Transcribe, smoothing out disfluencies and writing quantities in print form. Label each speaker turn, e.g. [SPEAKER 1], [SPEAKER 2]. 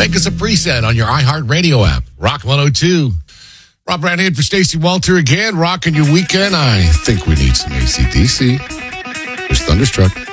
[SPEAKER 1] Make us a preset on your iHeartRadio app. Rock 102. Rob Brandon for Stacey Walter again. Rocking your weekend. I think we need some AC/DC. There's Thunderstruck.